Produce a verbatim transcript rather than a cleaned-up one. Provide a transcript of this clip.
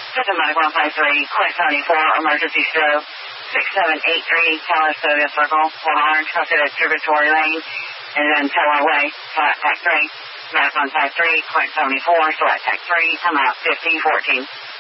System Medical one five three, Quint seventy-four, emergency stroke, six seven eight three, Calistoga Circle, one orange, crossed at Tributary Lane, and then Taylor Way, Flat Tech three, Medical one five three, Quint seventy-four, Flat Tech three, come out fifteen fourteen.